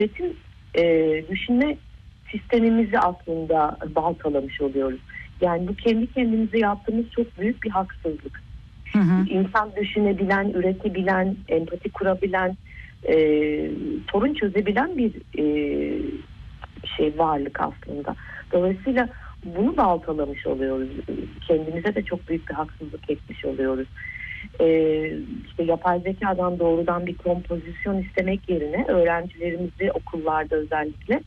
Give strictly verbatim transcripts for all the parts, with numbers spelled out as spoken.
Üretim e, düşünme sistemimizi aslında baltalamış oluyoruz. Yani bu kendi kendimize yaptığımız çok büyük bir haksızlık. Hı hı. İnsan düşünebilen, üretebilen, empati kurabilen, e, sorun çözebilen bir e, şey varlık aslında. Dolayısıyla bunu baltalamış oluyoruz. Kendimize de çok büyük bir haksızlık etmiş oluyoruz. Ee, işte yapay zekadan doğrudan bir kompozisyon istemek yerine öğrencilerimizi okullarda özellikle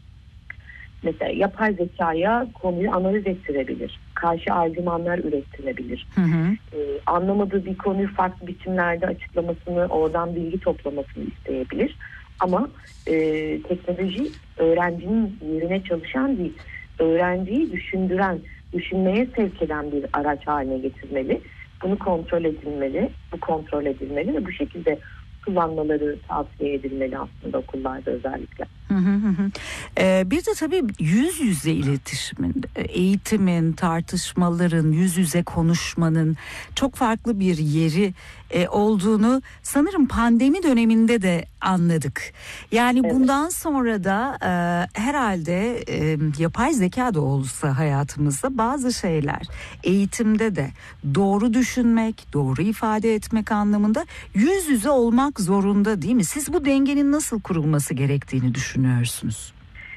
mesela yapay zekaya konuyu analiz ettirebilir. Karşı argümanlar ürettirebilir. Hı hı. Ee, anlamadığı bir konuyu farklı biçimlerde açıklamasını, oradan bilgi toplamasını isteyebilir. Ama e, teknoloji öğrencinin yerine çalışan değil, öğrenciyi düşündüren, düşünmeye sevk eden bir araç haline getirmeli. Bunu kontrol edilmeli, bu kontrol edilmeli ve bu şekilde kullanmaları tavsiye edilmeli aslında okullarda özellikle. Hı hı hı. Ee, bir de tabii yüz yüze iletişimin, eğitimin, tartışmaların, yüz yüze konuşmanın çok farklı bir yeri e, olduğunu sanırım pandemi döneminde de anladık. Yani evet. Bundan sonra da e, herhalde e, yapay zeka da olsa hayatımızda bazı şeyler eğitimde de doğru düşünmek, doğru ifade etmek anlamında yüz yüze olmak zorunda değil mi? Siz bu dengenin nasıl kurulması gerektiğini düşünüyorsunuz?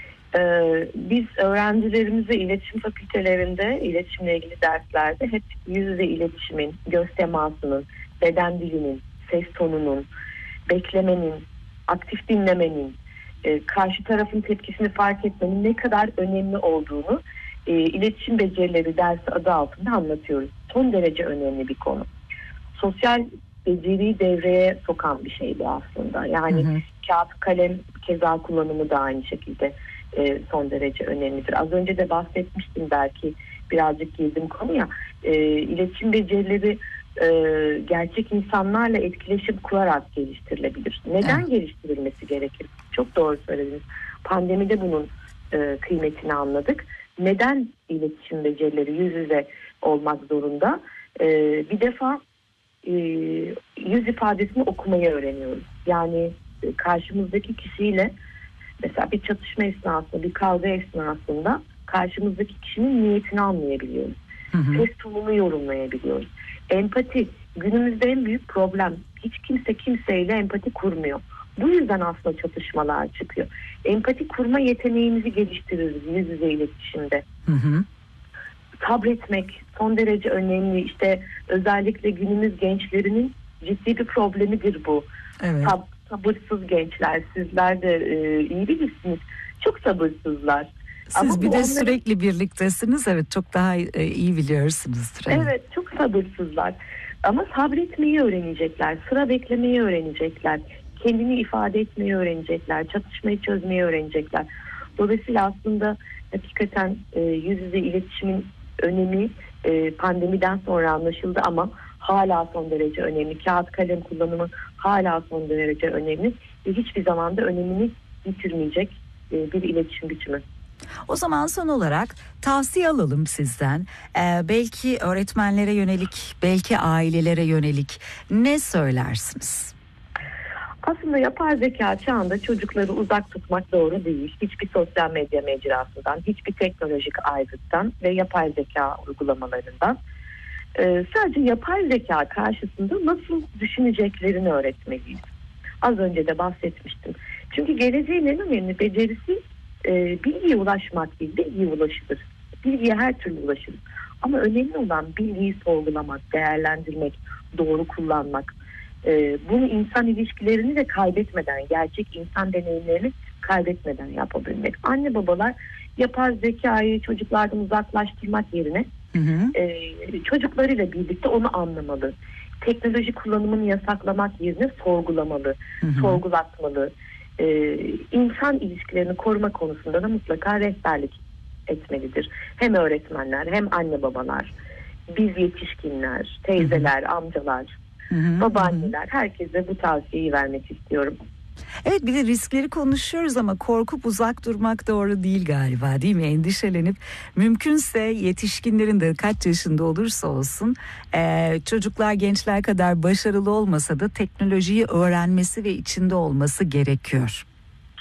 Ee, biz öğrencilerimize iletişim fakültelerinde, iletişimle ilgili derslerde hep yüz yüze iletişimin, göz temasının, beden dilinin, ses tonunun, beklemenin, aktif dinlemenin, e, karşı tarafın tepkisini fark etmenin ne kadar önemli olduğunu e, iletişim becerileri dersi adı altında anlatıyoruz. Son derece önemli bir konu. Sosyal beceriyi devreye sokan bir şey bu aslında. Yani hı hı. Kağıt, kalem, keza kullanımı da aynı şekilde e, son derece önemlidir. Az önce de bahsetmiştim, belki birazcık girdim konuya. E, iletişim becerileri e, gerçek insanlarla etkileşim kurarak geliştirilebilir. Neden evet. geliştirilmesi gerekir? Çok doğru söylediniz. Pandemide bunun e, kıymetini anladık. Neden iletişim becerileri yüz yüze olmak zorunda? E, bir defa e, yüz ifadesini okumayı öğreniyoruz. Yani e, karşımızdaki kişiyle mesela bir çatışma esnasında, bir kavga esnasında karşımızdaki kişinin niyetini anlayabiliyoruz. Hı hı. Ses tonunu yorumlayabiliyoruz. Empati günümüzde en büyük problem. Hiç kimse kimseyle empati kurmuyor. Bu yüzden aslında çatışmalar çıkıyor. Empati kurma yeteneğimizi geliştiririz yüz yüze iletişimde. Hı hı. Sabretmek son derece önemli. İşte özellikle günümüz gençlerinin ciddi bir problemidir bu. Evet. Sab- sabırsız gençler. Sizler de e, iyi bilirsiniz. Çok sabırsızlar. Siz Ama bir de onların... sürekli birliktesiniz. Evet, çok daha iyi biliyorsunuzdur. Evet. evet, çok sabırsızlar. Ama sabretmeyi öğrenecekler. Sıra beklemeyi öğrenecekler. Kendini ifade etmeyi öğrenecekler. Çatışmayı çözmeyi öğrenecekler. Dolayısıyla aslında hakikaten e, yüz yüze iletişimin önemi e, pandemiden sonra anlaşıldı ama hala son derece önemli. Kağıt kalem kullanımı hala son derece önemli ve hiçbir zaman da önemini yitirmeyecek e, bir iletişim biçimi. O zaman son olarak tavsiye alalım sizden. Ee, belki öğretmenlere yönelik, belki ailelere yönelik ne söylersiniz? Aslında yapay zeka çağında çocukları uzak tutmak doğru değil. Hiçbir sosyal medya mecrasından, hiçbir teknolojik aygıttan ve yapay zeka uygulamalarından. Ee, sadece yapay zeka karşısında nasıl düşüneceklerini öğretmeliyiz. Az önce de bahsetmiştim. Çünkü geleceğin en önemli becerisi e, bilgiye ulaşmak değil, bilgiye ulaşılır. Bilgiye her türlü ulaşılır. Ama önemli olan bilgiyi sorgulamak, değerlendirmek, doğru kullanmak. E, bunu insan ilişkilerini de kaybetmeden, gerçek insan deneyimlerini kaybetmeden yapabilmek. Anne babalar yapay zekayı çocuklardan uzaklaştırmak yerine hı hı. E, çocuklarıyla birlikte onu anlamalı. Teknoloji kullanımını yasaklamak yerine sorgulamalı, hı hı. sorgulatmalı. E, insan ilişkilerini koruma konusunda da mutlaka rehberlik etmelidir. Hem öğretmenler hem anne babalar, biz yetişkinler, teyzeler, hı hı. amcalar, hı hı. babaanneler, herkese bu tavsiyeyi vermek istiyorum. Evet, bir de riskleri konuşuyoruz ama korkup uzak durmak doğru değil galiba, değil mi? Endişelenip mümkünse yetişkinlerin de kaç yaşında olursa olsun e, çocuklar gençler kadar başarılı olmasa da teknolojiyi öğrenmesi ve içinde olması gerekiyor.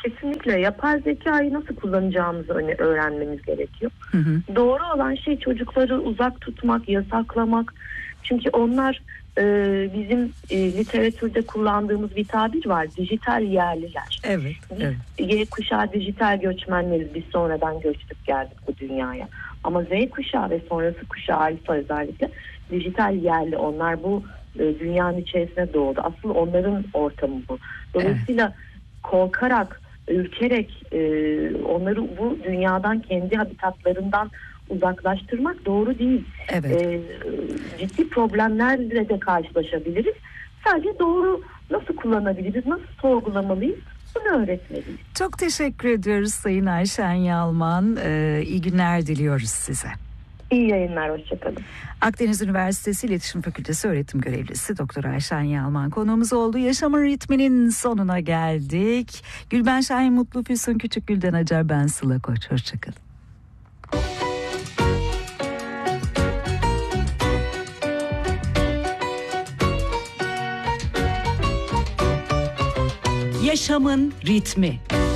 Kesinlikle yapay zekayı nasıl kullanacağımızı öğrenmemiz gerekiyor. Hı hı. Doğru olan şey çocukları uzak tutmak, yasaklamak. Çünkü onlar e, bizim e, literatürde kullandığımız bir tabir var. Dijital yerliler. Evet. evet. Y kuşağı dijital göçmenleriz. Biz sonradan göçtük geldik bu dünyaya. Ama Z kuşağı ve sonrası kuşağı alfa özellikle dijital yerli. Onlar bu e, dünyanın içerisine doğdu. Asıl onların ortamı bu. Dolayısıyla evet. korkarak, ürkerek e, onları bu dünyadan, kendi habitatlarından uzaklaştırmak doğru değil. Evet. E, ciddi problemlerle de karşılaşabiliriz. Sadece doğru nasıl kullanabiliriz, nasıl sorgulamalıyız, bunu öğretmeliyiz. Çok teşekkür ediyoruz Sayın Ayşen Yalman. Ee, iyi günler diliyoruz size. İyi yayınlar, hoşçakalın. Akdeniz Üniversitesi İletişim Fakültesi öğretim görevlisi Doktor Ayşen Yalman konuğumuz oldu. Yaşamın ritminin sonuna geldik. Gülben Şahin Mutlu Füsun Küçükgül'den Acar, ben Sıla Koç. Hoşçakalın. Yaşamın ritmi.